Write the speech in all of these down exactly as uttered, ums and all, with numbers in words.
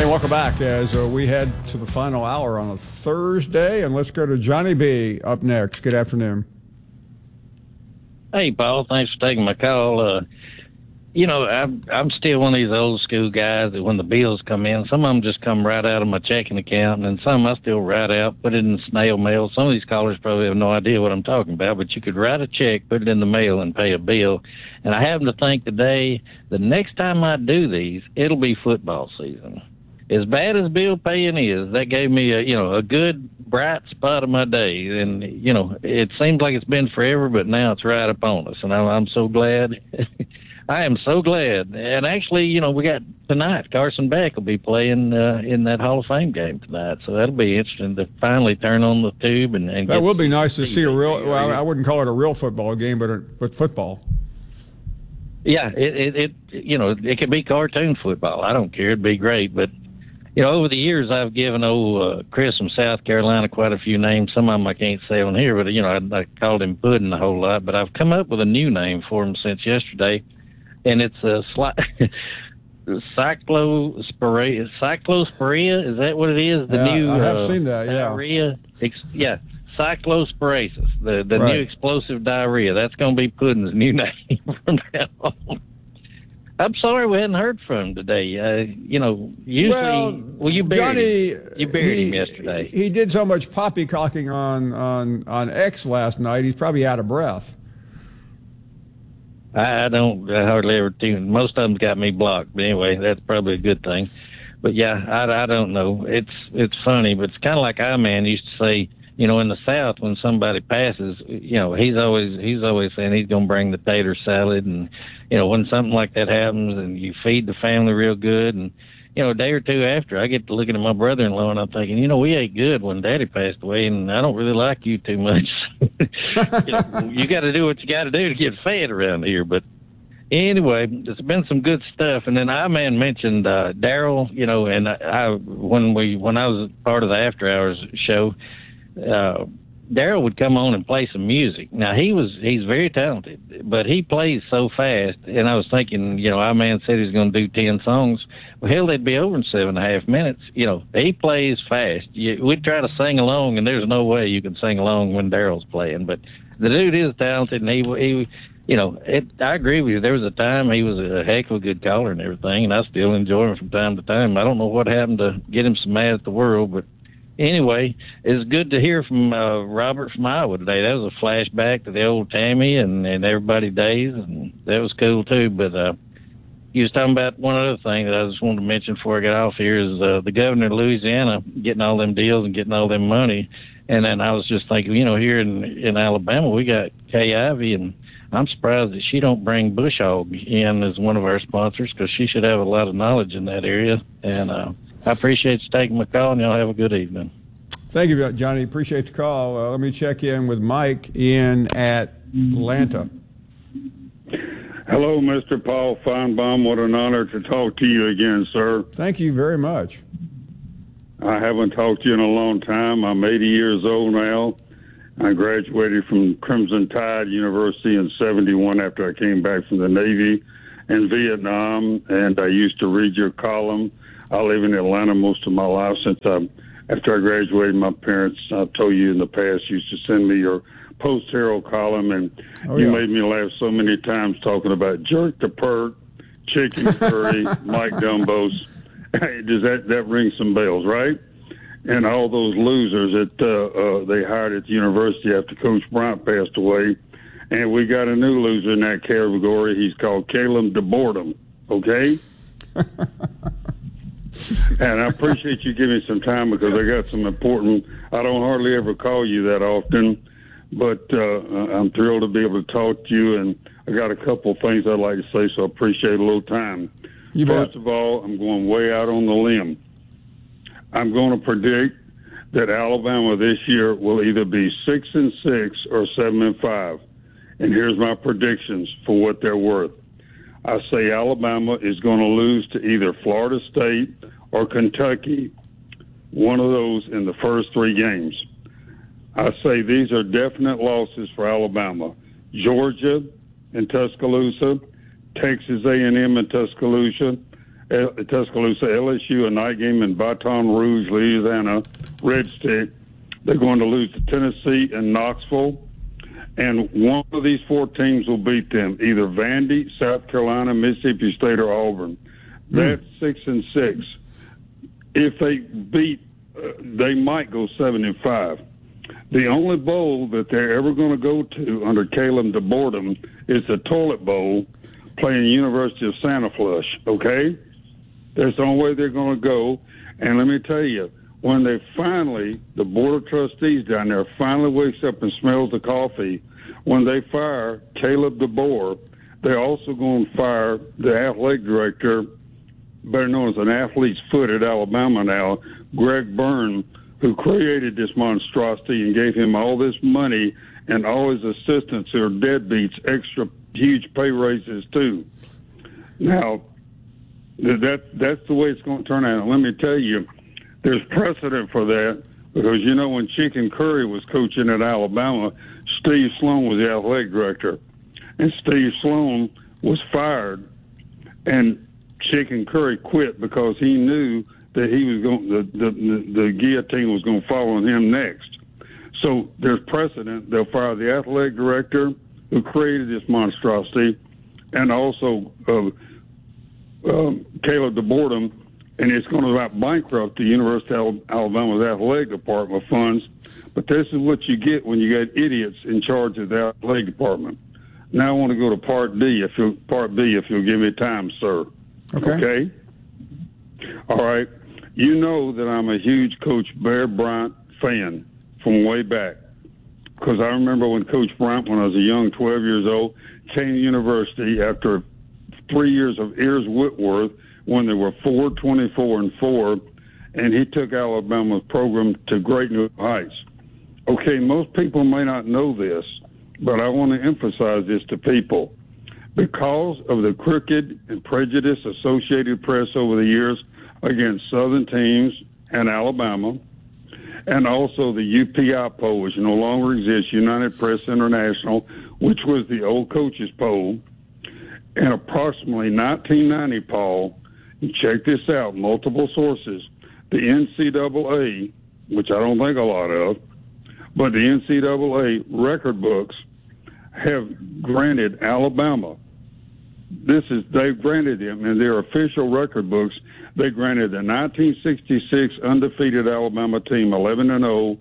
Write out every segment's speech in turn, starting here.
welcome back as uh, we head to the final hour on a Thursday, and let's go to Johnny B up next. Good afternoon. Hey, Paul. Thanks for taking my call. Uh, you know, I'm, I'm still one of these old school guys that when the bills come in, some of them just come right out of my checking account, and some I still write out, put it in snail mail. Some of these callers probably have no idea what I'm talking about, but you could write a check, put it in the mail, and pay a bill. And I happen to think today, the next time I do these, it'll be football season. As bad as bill paying is, that gave me a, you know, a good bright spot of my day. And, you know, it seems like it's been forever, but now it's right upon us. And I'm, I'm so glad. I am so glad. And actually, you know, we got tonight, Carson Beck will be playing uh, in that Hall of Fame game tonight. So that'll be interesting to finally turn on the tube. And, and that will be nice to see a real, well, I wouldn't call it a real football game, but, a, but football. Yeah, it, it, it, you know, it could be cartoon football. I don't care. It'd be great. But, you know, over the years, I've given old uh, Chris from South Carolina quite a few names. Some of them I can't say on here, but, you know, I, I called him Puddin' a whole lot. But I've come up with a new name for him since yesterday, and it's a sli- Cyclosporia. Cyclosporia, is that what it is? The yeah, new I have uh, seen that, yeah. Diarrhea. Ex- yeah, cyclosporasis, the, the right. new explosive diarrhea. That's going to be Puddin's new name from now on. I'm sorry we hadn't heard from him today. Uh, you know, usually, well, well you buried Johnny, him. You buried he, him yesterday. He did so much poppycocking on, on, on X last night, he's probably out of breath. I don't I hardly ever tune. Most of them's got me blocked. But anyway, that's probably a good thing. But yeah, I, I don't know. It's it's funny, but it's kind of like I-Man used to say. You know, in the South, when somebody passes, you know, he's always he's always saying he's going to bring the tater salad, and you know, when something like that happens, and you feed the family real good, and you know, a day or two after, I get to looking at my brother-in-law, and I'm thinking, you know, we ate good when Daddy passed away, and I don't really like you too much. you know, you got to do what you got to do to get fed around here, but. Anyway, there's been some good stuff, and then I-Man mentioned uh, Daryl. You know, and I, I when we when I was part of the After Hours show, uh, Daryl would come on and play some music. Now he was he's very talented, but he plays so fast. And I was thinking, you know, I-Man said he's going to do ten songs. Well, hell, they'd be over in seven and a half minutes. You know, he plays fast. You, we'd try to sing along, and there's no way you can sing along when Daryl's playing. But the dude is talented, and he he. You know, it, I agree with you. There was a time he was a heck of a good caller and everything, and I still enjoy him from time to time. I don't know what happened to get him so mad at the world, but anyway, it's good to hear from uh, Robert from Iowa today. That was a flashback to the old Tammy and, and everybody days, and that was cool too. But uh, he was talking about one other thing that I just wanted to mention before I get off here is uh, the governor of Louisiana getting all them deals and getting all them money. And then I was just thinking, you know, here in, in Alabama, we got Kay Ivey, and I'm surprised that she don't bring Bush Hog in as one of our sponsors, because she should have a lot of knowledge in that area. And uh, I appreciate you taking my call, and y'all have a good evening. Thank you, Johnny. Appreciate the call. Uh, let me check in with Mike in at Atlanta. Hello, Mister Paul Feinbaum. What an honor to talk to you again, sir. Thank you very much. I haven't talked to you in a long time. I'm eighty years old now. I graduated from Crimson Tide University in seventy-one after I came back from the Navy in Vietnam, and I used to read your column. I live in Atlanta most of my life. Since I, after I graduated, my parents, I've told you in the past, used to send me your Post-Herald column, and oh, you yeah. made me laugh so many times talking about Jerk the Perk, Chicken Curry, Mike Dumbos. Does that, that ring some bells, right? And all those losers that uh, uh, they hired at the university after Coach Bryant passed away. And we got a new loser in that category. He's called Caleb DeBoredom, okay? And I appreciate you giving me some time, because I got some important – I don't hardly ever call you that often, but uh, I'm thrilled to be able to talk to you. And I got a couple of things I'd like to say, so I appreciate a little time. You First bet. of all, I'm going way out on the limb. I'm going to predict that Alabama this year will either be six and six or seven and five. And here's my predictions for what they're worth. I say Alabama is going to lose to either Florida State or Kentucky, one of those in the first three games. I say these are definite losses for Alabama. Georgia and Tuscaloosa, Texas A and M and Tuscaloosa, uh, Tuscaloosa, L S U, a night game in Baton Rouge, Louisiana, Red Stick. They're going to lose to Tennessee and Knoxville. And one of these four teams will beat them, either Vandy, South Carolina, Mississippi State, or Auburn. That's mm. six and six. If they beat, uh, they might go seven and five. The only bowl that they're ever going to go to under Caleb DeBoerdum is the Toilet Bowl, playing University of Santa Flush. Okay, that's the only way they're going to go. And let me tell you, when they finally, the Board of Trustees down there finally wakes up and smells the coffee, when they fire Caleb DeBoer, they're also going to fire the athletic director, better known as an athlete's foot at Alabama now, Greg Byrne, who created this monstrosity and gave him all this money and all his assistants who are deadbeats extra huge pay raises too. Now, that that's the way it's going to turn out. And let me tell you, there's precedent for that because, you know, when Chicken Curry was coaching at Alabama, Steve Sloan was the athletic director. And Steve Sloan was fired, and Chicken Curry quit because he knew that he was going, the, the, the, the guillotine was going to fall on him next. So there's precedent. They'll fire the athletic director who created this monstrosity, and also uh, um, Caleb DeBoerdum, and it's going to about bankrupt the University of Alabama's athletic department funds. But this is what you get when you got idiots in charge of the athletic department. Now I want to go to Part D, if you Part B, if you'll give me time, sir. Okay. Okay. All right. You know that I'm a huge Coach Bear Bryant fan from way back, because I remember when Coach Bryant, when I was a young twelve years old, came to university after three years of Ayers Whitworth when they were four twenty-four and four, and he took Alabama's program to great new heights. Okay, most people may not know this, but I want to emphasize this to people. Because of the crooked and prejudiced Associated Press over the years against Southern teams and Alabama, and also the U P I poll, which no longer exists, United Press International, which was the old coaches poll, and approximately nineteen ninety, Paul, and check this out, multiple sources, the N C double A, which I don't think a lot of, but the N C double A record books have granted Alabama, this is, they've granted them in their official record books, they granted the nineteen sixty-six undefeated Alabama team eleven and oh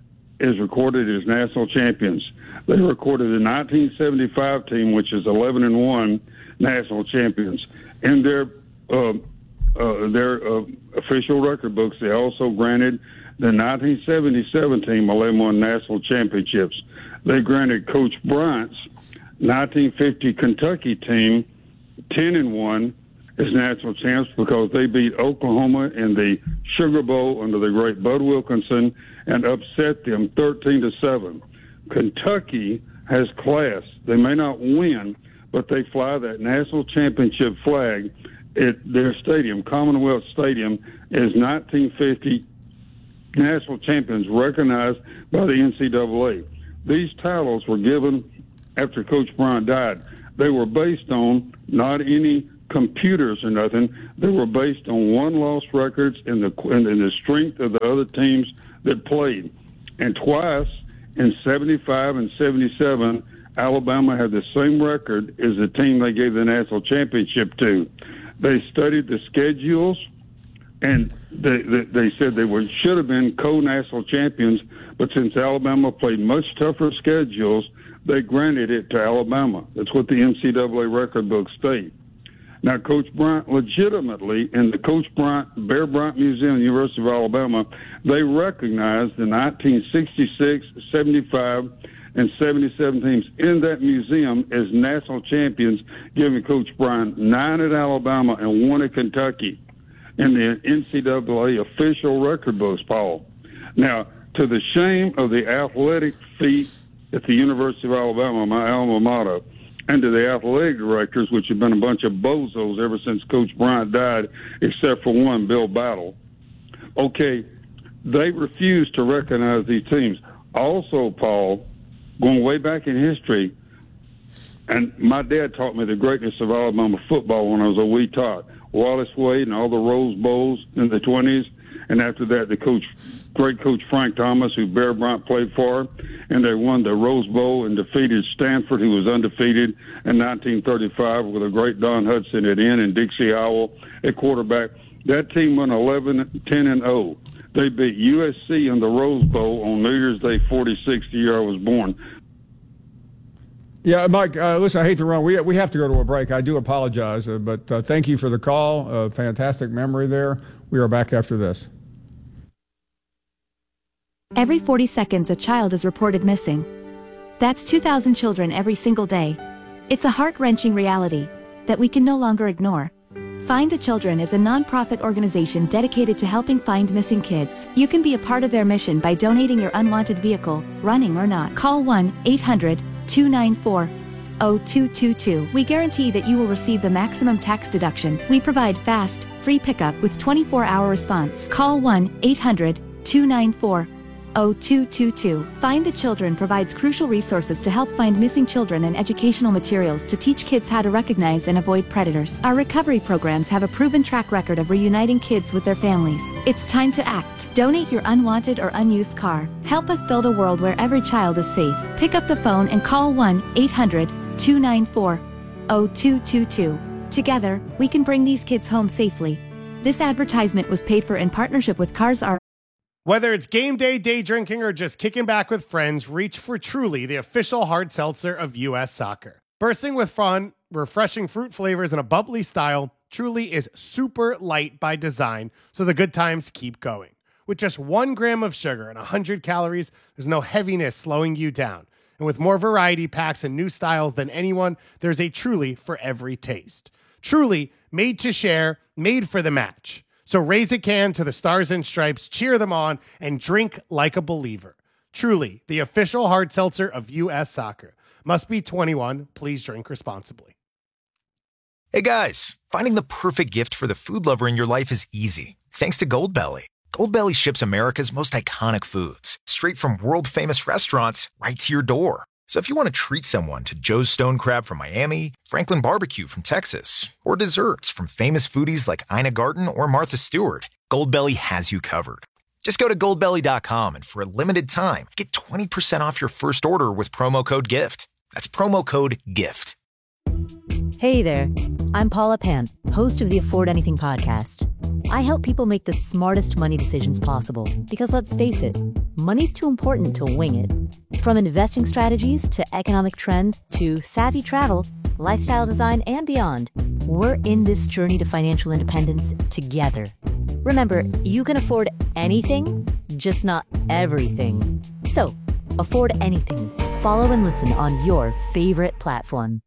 is recorded as national champions. They recorded the nineteen seventy-five team, which is eleven and one, national champions. In their uh, uh, their uh, official record books, they also granted the nineteen seventy-seven team eleven and one national championships. They granted Coach Bryant's nineteen fifty Kentucky team ten and one as national champs because they beat Oklahoma in the Sugar Bowl under the great Bud Wilkinson and upset them thirteen to seven. Kentucky has class. They may not win, but they fly that national championship flag at their stadium, Commonwealth Stadium, as nineteen fifty national champions recognized by the N C double A. These titles were given after Coach Bryant died. They were based on not any computers or nothing. They were based on one-loss records and the, and the strength of the other teams that played. And twice, in seventy-five and seventy-seven, Alabama had the same record as the team they gave the national championship to. They studied the schedules, and they, they, they said they were, should have been co-national champions, but since Alabama played much tougher schedules, they granted it to Alabama. That's what the N C double A record books state. Now, Coach Bryant legitimately, in the Coach Bryant, Bear Bryant Museum, University of Alabama, they recognized the nineteen sixty-six, seventy-five, and seventy-seven teams in that museum as national champions, giving Coach Bryant nine at Alabama and one at Kentucky in the N C double A official record books, Paul. Now, to the shame of the athletic feat at the University of Alabama, my alma mater, and to the athletic directors, which have been a bunch of bozos ever since Coach Bryant died, except for one, Bill Battle. Okay, they refused to recognize these teams. Also, Paul, going way back in history, and my dad taught me the greatness of Alabama football when I was a wee tot. Wallace Wade and all the Rose Bowls in the twenties. And after that, the coach, great coach Frank Thomas, who Bear Bryant played for, and they won the Rose Bowl and defeated Stanford, who was undefeated in nineteen thirty-five, with a great Don Hudson at end and Dixie Howell at quarterback. That team won eleven, ten, and oh. They beat U S C in the Rose Bowl on New Year's Day, forty-sixth year I was born. Yeah, Mike, uh, listen, I hate to run. We we have to go to a break. I do apologize, uh, but uh, thank you for the call. Uh, fantastic memory there. We are back after this. Every forty seconds, a child is reported missing. That's two thousand children every single day. It's a heart-wrenching reality that we can no longer ignore. Find the Children is a non-profit organization dedicated to helping find missing kids. You can be a part of their mission by donating your unwanted vehicle, running or not. Call one eight hundred two nine four oh two two two. We guarantee that you will receive the maximum tax deduction. We provide fast, free pickup with twenty-four hour response. Call one eight hundred two nine four oh two two two. Find the Children provides crucial resources to help find missing children and educational materials to teach kids how to recognize and avoid predators. Our recovery programs have a proven track record of reuniting kids with their families. It's time to act. Donate your unwanted or unused car. Help us build a world where every child is safe. Pick up the phone and call one eight hundred two nine four oh two two two. Together, we can bring these kids home safely. This advertisement was paid for in partnership with Cars R. Whether it's game day, day drinking, or just kicking back with friends, reach for Truly, the official hard seltzer of U S Soccer. Bursting with fun, refreshing fruit flavors, and a bubbly style, Truly is super light by design, so the good times keep going. With just one gram of sugar and one hundred calories, there's no heaviness slowing you down. And with more variety packs and new styles than anyone, there's a Truly for every taste. Truly, made to share, made for the match. So raise a can to the Stars and Stripes, cheer them on, and drink like a believer. Truly, the official hard seltzer of U S Soccer. Must be twenty-one. Please drink responsibly. Hey guys, finding the perfect gift for the food lover in your life is easy. Thanks to Goldbelly. Goldbelly ships America's most iconic foods straight from world-famous restaurants right to your door. So if you want to treat someone to Joe's Stone Crab from Miami, Franklin Barbecue from Texas, or desserts from famous foodies like Ina Garten or Martha Stewart, Goldbelly has you covered. Just go to goldbelly dot com and for a limited time, get twenty percent off your first order with promo code GIFT. That's promo code GIFT. Hey there, I'm Paula Pant, host of the Afford Anything podcast. I help people make the smartest money decisions possible because let's face it, money's too important to wing it. From investing strategies to economic trends to savvy travel, lifestyle design, and beyond, we're in this journey to financial independence together. Remember, you can afford anything, just not everything. So, afford anything. Follow and listen on your favorite platform.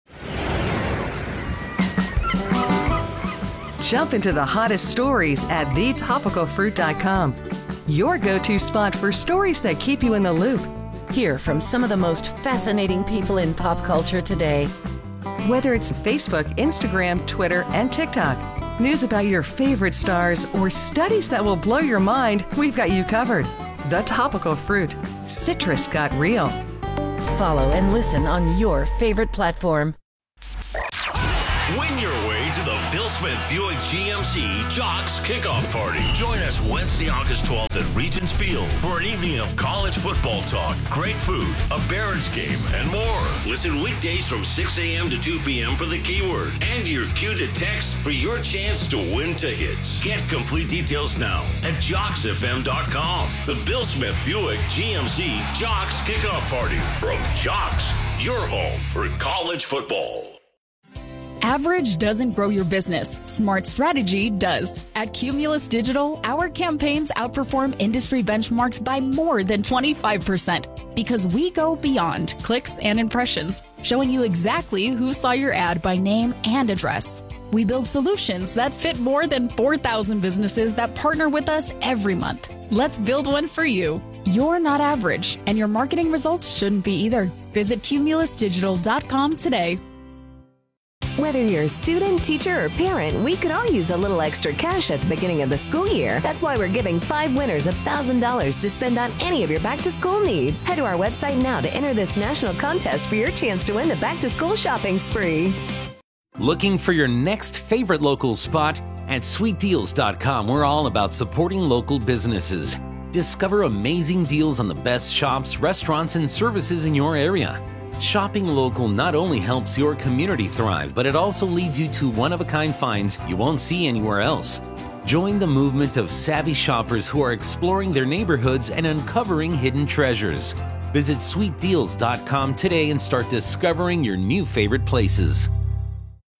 Jump into the hottest stories at the topical fruit dot com. Your go-to spot for stories that keep you in the loop. Hear from some of the most fascinating people in pop culture today. Whether it's Facebook, Instagram, Twitter, and TikTok, news about your favorite stars, or studies that will blow your mind, we've got you covered. The Topical Fruit. Citrus got real. Follow and listen on your favorite platform. Win your way to the Bill Smith Buick G M C Jocks Kickoff Party. Join us Wednesday, August twelfth at Regents Field for an evening of college football talk, great food, a Barons game, and more. Listen weekdays from six a.m. to two p.m. for the keyword and your cue to text for your chance to win tickets. Get complete details now at jocks f m dot com. The Bill Smith Buick G M C Jocks Kickoff Party from Jocks, your home for college football. Average doesn't grow your business. Smart strategy does. At Cumulus Digital, our campaigns outperform industry benchmarks by more than twenty-five percent because we go beyond clicks and impressions, showing you exactly who saw your ad by name and address. We build solutions that fit more than four thousand businesses that partner with us every month. Let's build one for you. You're not average, and your marketing results shouldn't be either. Visit cumulus digital dot com today. Whether you're a student, teacher, or parent, we could all use a little extra cash at the beginning of the school year. That's why we're giving five winners one thousand dollars to spend on any of your back-to-school needs. Head to our website now to enter this national contest for your chance to win the back-to-school shopping spree. Looking for your next favorite local spot? At sweet deals dot com, we're all about supporting local businesses. Discover amazing deals on the best shops, restaurants, and services in your area. Shopping local not only helps your community thrive, but it also leads you to one-of-a-kind finds you won't see anywhere else. Join the movement of savvy shoppers who are exploring their neighborhoods and uncovering hidden treasures. Visit sweet deals dot com today and start discovering your new favorite places.